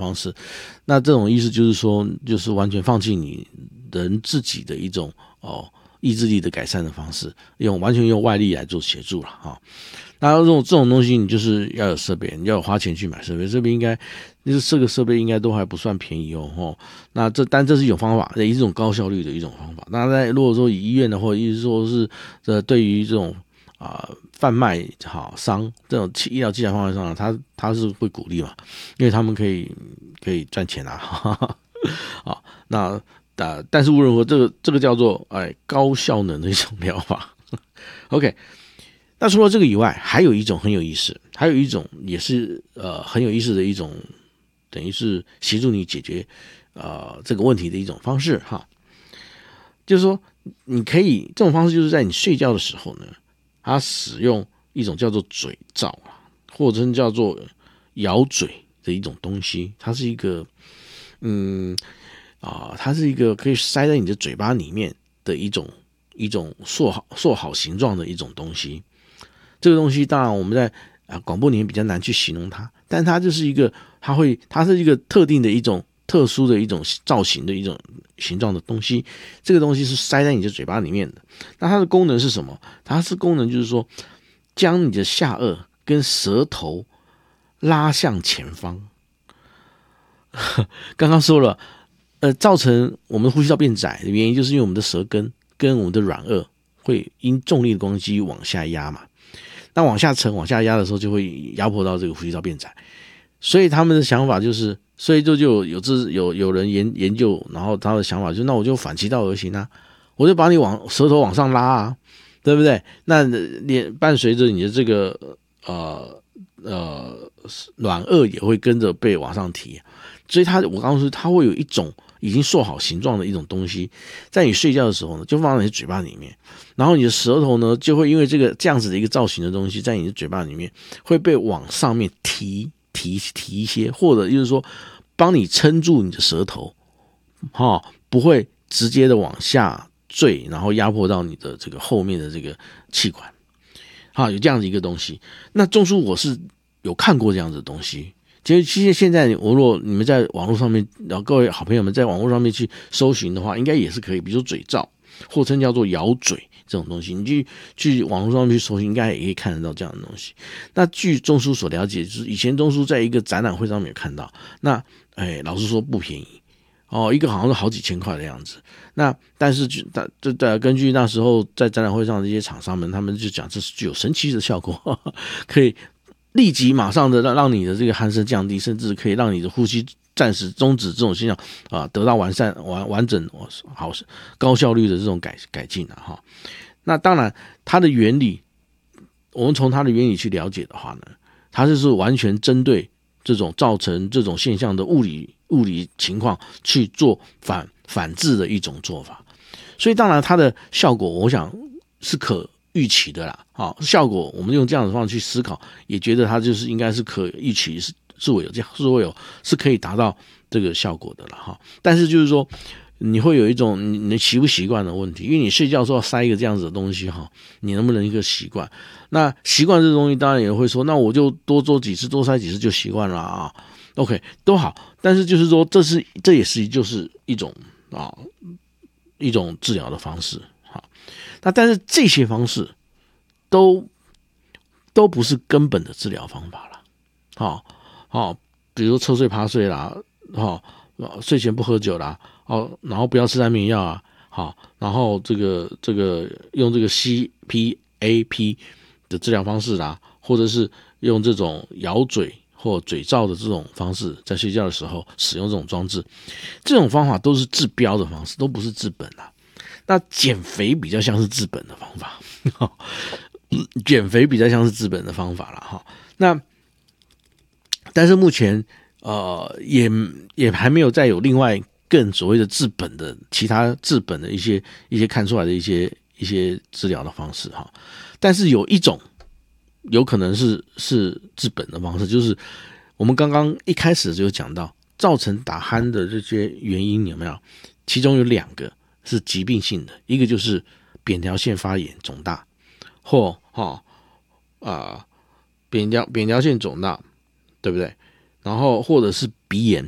方式。那这种意思就是说，就是完全放弃你人自己的一种意志力的改善的方式，完全用外力来做协助了哈。那这种东西，你就是要有设备，你要有花钱去买设备，这个设备应该都还不算便宜哦。那但这是一种方法，一种高效率的一种方法。那如果说以医院的，或者意思说是对于这种贩卖商这种医疗器材方面上，他是会鼓励嘛，因为他们可以赚钱啊。好，那但是无论如何，这个叫做高效能的一种疗法。OK。那除了这个以外，还有一种很有意思，还有一种也是很有意思的一种，等于是协助你解决这个问题的一种方式哈。就是说，你可以这种方式就是在你睡觉的时候呢，它使用一种叫做嘴罩或者叫做咬嘴的一种东西，它是一个它是一个可以塞在你的嘴巴里面的一种塑好形状的一种东西。这个东西当然我们在广播里面比较难去形容它，但它就是一个它是一个特定的一种特殊的一种造型的一种形状的东西。这个东西是塞在你的嘴巴里面的。那它的功能是什么？它是功能就是说，将你的下颚跟舌头拉向前方。刚刚说了，造成我们呼吸道变窄的原因，就是因为我们的舌根跟我们的软腭会因重力的关系往下压嘛。那往下沉、往下压的时候，就会压迫到这个呼吸道变窄。所以他们的想法就是，所以就有人研究，然后他的想法就是，那我就反其道而行啊，我就把你舌头往上拉啊，对不对？那伴随着你的这个软腭也会跟着被往上提。所以我刚刚说，它会有一种已经塑好形状的一种东西，在你睡觉的时候呢，就放在你嘴巴里面，然后你的舌头呢，就会因为这样子的一个造型的东西，在你的嘴巴里面会被往上面提一些，或者就是说帮你撑住你的舌头，不会直接的往下坠，然后压迫到你的这个后面的这个气管。有这样子一个东西。那中枢我是有看过这样子的东西。其实现在如果你们在网络上面，然后各位好朋友们在网络上面去搜寻的话，应该也是可以，比如说嘴罩，或称叫做咬嘴这种东西，你去网络上面去搜寻，应该也可以看得到这样的东西。那据中枢所了解，就是以前中枢在一个展览会上面有看到，那老实说不便宜一个好像是好几千块的样子。那但是根据那时候在展览会上的这些厂商们，他们就讲这是具有神奇的效果，可以立即马上的让你的这个鼾声降低，甚至可以让你的呼吸暂时终止这种现象得到完整好高效率的这种改进那当然它的原理，我们从它的原理去了解的话呢，它就是完全针对这种造成这种现象的物理情况去做反制的一种做法。所以当然它的效果我想是可预期的啦，效果我们用这样的方式去思考，也觉得它就是应该是可预期，是可以达到这个效果的啦。但是就是说你会有一种你习不习惯的问题，因为你睡觉的时候塞一个这样子的东西你能不能一个习惯？那习惯这东西当然也会说，那我就多做几次，多塞几次就习惯了啊。OK 都好，但是就是说这也是就是一种治疗的方式。那但是这些方式都不是根本的治疗方法了。比如侧睡趴睡啦，睡前不喝酒啦，然后不要吃安眠药啊，然后这个用这个 CPAP 的治疗方式啦，或者是用这种咬嘴或嘴罩的这种方式，在睡觉的时候使用这种装置，这种方法都是治标的方式，都不是治本啦。那减肥比较像是治本的方法，啦。那但是目前也还没有再有另外更所谓的治本的其他治本的一些看出来的一些治疗的方式但是有一种有可能是治本的方式，就是我们刚刚一开始就讲到造成打鼾的这些原因有没有？其中有2个是疾病性的，一个就是扁桃腺发炎肿大，或扁桃腺肿大，对不对？然后或者是鼻炎，